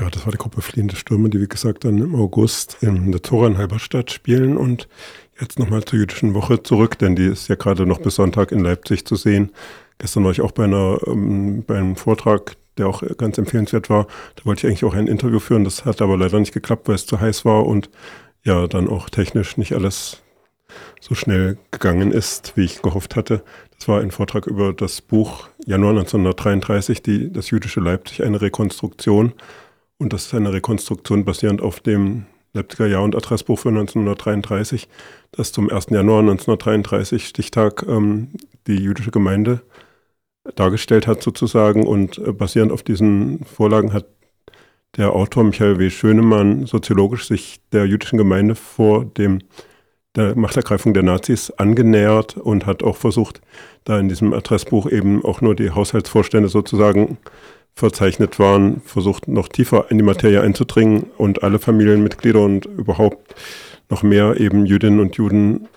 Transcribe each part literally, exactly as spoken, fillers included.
Ja, das war die Gruppe Fliehende Stürme, die wie gesagt dann im August in der Zora in Halberstadt spielen und jetzt nochmal zur Jüdischen Woche zurück, denn die ist ja gerade noch bis Sonntag in Leipzig zu sehen. Gestern war ich auch bei, einer, ähm, bei einem Vortrag, der auch ganz empfehlenswert war. Da wollte ich eigentlich auch ein Interview führen, das hat aber leider nicht geklappt, weil es zu heiß war und ja, dann auch technisch nicht alles so schnell gegangen ist, wie ich gehofft hatte. Das war ein Vortrag über das Buch Januar neunzehnhundertdreiunddreißig, die, das jüdische Leipzig, eine Rekonstruktion. Und das ist eine Rekonstruktion basierend auf dem Leipziger Jahr- und Adressbuch für neunzehnhundertdreiunddreißig, das zum ersten Januar neunzehnhundertdreiunddreißig, Stichtag, ähm, die jüdische Gemeinde dargestellt hat sozusagen. Und äh, basierend auf diesen Vorlagen hat der Autor Michael W. Schönemann soziologisch sich der jüdischen Gemeinde vor dem der Machtergreifung der Nazis angenähert und hat auch versucht, da in diesem Adressbuch eben auch nur die Haushaltsvorstände sozusagen verzeichnet waren, versucht noch tiefer in die Materie einzudringen und alle Familienmitglieder und überhaupt noch mehr eben Jüdinnen und Juden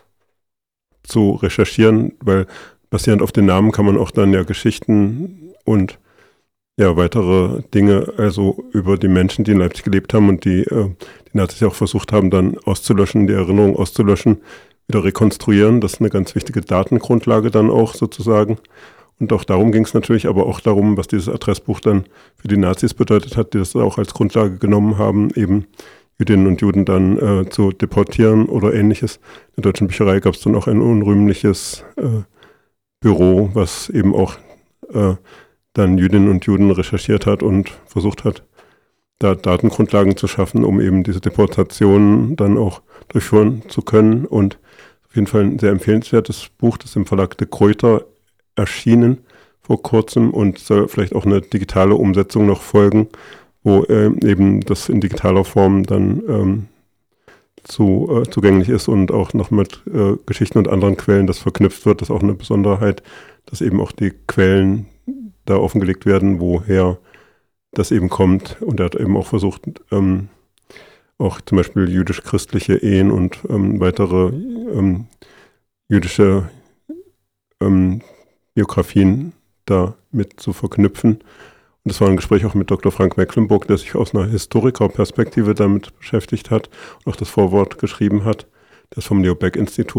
zu recherchieren, weil basierend auf den Namen kann man auch dann ja Geschichten und ja weitere Dinge, also über die Menschen, die in Leipzig gelebt haben und die äh, die Nazis auch versucht haben, dann auszulöschen, die Erinnerung auszulöschen, wieder rekonstruieren. Das ist eine ganz wichtige Datengrundlage dann auch sozusagen. Und auch darum ging es natürlich, aber auch darum, was dieses Adressbuch dann für die Nazis bedeutet hat, die das auch als Grundlage genommen haben, eben Jüdinnen und Juden dann äh, zu deportieren oder ähnliches. In der Deutschen Bücherei gab es dann auch ein unrühmliches äh, Büro, was eben auch äh, dann Jüdinnen und Juden recherchiert hat und versucht hat, da Datengrundlagen zu schaffen, um eben diese Deportationen dann auch durchführen zu können. Und auf jeden Fall ein sehr empfehlenswertes Buch, das im Verlag De Gruyter erschienen vor kurzem und soll vielleicht auch eine digitale Umsetzung noch folgen, wo äh, eben das in digitaler Form dann ähm, zu, äh, zugänglich ist und auch noch mit äh, Geschichten und anderen Quellen das verknüpft wird. Das ist auch eine Besonderheit, dass eben auch die Quellen da offengelegt werden, woher das eben kommt. Und er hat eben auch versucht, ähm, auch zum Beispiel jüdisch-christliche Ehen und ähm, weitere ähm, jüdische ähm, Biografien da mit zu verknüpfen. Und das war ein Gespräch auch mit Doktor Frank Mecklenburg, der sich aus einer Historikerperspektive damit beschäftigt hat und auch das Vorwort geschrieben hat, das vom Leo Baeck Institut